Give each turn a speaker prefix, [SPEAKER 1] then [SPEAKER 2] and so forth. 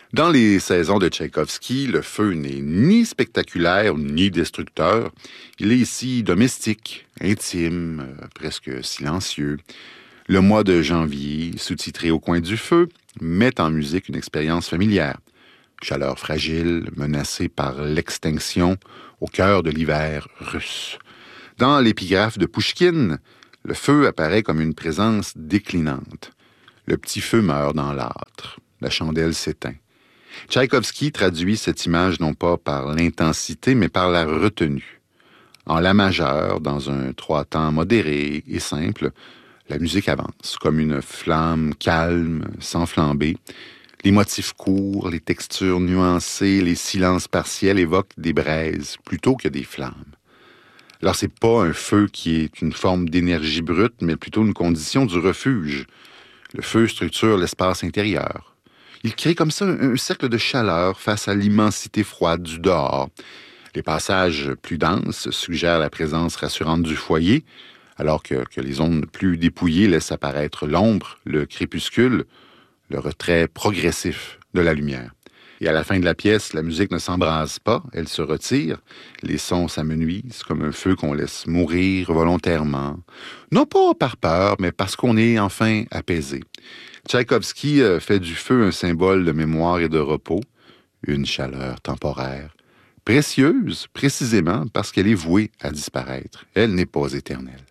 [SPEAKER 1] Dans les saisons de Tchaïkovski, le feu n'est ni spectaculaire ni destructeur. Il est ici domestique, intime, presque silencieux. Le mois de janvier, sous-titré Au coin du feu, met en musique une expérience familière. Chaleur fragile, menacée par l'extinction au cœur de l'hiver russe. Dans l'épigraphe de Pouchkine, le feu apparaît comme une présence déclinante. Le petit feu meurt dans l'âtre. La chandelle s'éteint. Tchaïkovski traduit cette image non pas par l'intensité, mais par la retenue. En la majeure, dans un trois-temps modéré et simple, la musique avance, comme une flamme calme, sans flamber. Les motifs courts, les textures nuancées, les silences partiels évoquent des braises plutôt que des flammes. Alors, c'est pas un feu qui est une forme d'énergie brute, mais plutôt une condition du refuge. Le feu structure l'espace intérieur. Il crée comme ça un cercle de chaleur face à l'immensité froide du dehors. Les passages plus denses suggèrent la présence rassurante du foyer, alors que les zones plus dépouillées laissent apparaître l'ombre, le crépuscule, le retrait progressif de la lumière. Et à la fin de la pièce, la musique ne s'embrase pas, elle se retire. Les sons s'amenuisent comme un feu qu'on laisse mourir volontairement. Non pas par peur, mais parce qu'on est enfin apaisé. Tchaïkovski fait du feu un symbole de mémoire et de repos, une chaleur temporaire, précieuse précisément parce qu'elle est vouée à disparaître. Elle n'est pas éternelle.